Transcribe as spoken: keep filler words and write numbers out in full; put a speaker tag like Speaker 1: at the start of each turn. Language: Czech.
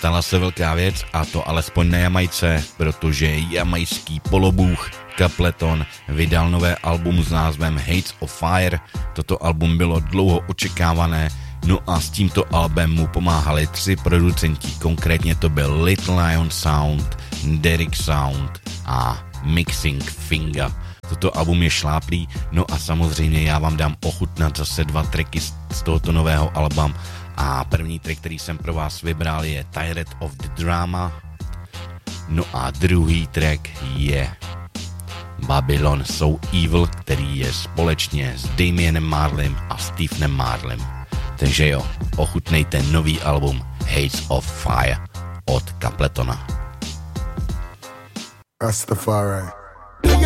Speaker 1: stala se velká věc, a to alespoň na Jamajce, protože jamajský polobůh Capleton vydal nové album s názvem Heights of Fire. Toto album bylo dlouho očekávané, no a s tímto albem mu pomáhali tři producenti, konkrétně to byl Little Lion Sound, Derek Sound a Mixing Finger. Toto album je šláplý, no a samozřejmě já vám dám ochutnat zase dva tracky z, z tohoto nového alba. A první track, který jsem pro vás vybral, je Tired of the Drama. No a druhý track je Babylon So Evil, který je společně s Damienem Marleym a Stevenem Marleym. Takže jo, ochutnejte nový album Heights of Fire od Capletona.
Speaker 2: Rastafari.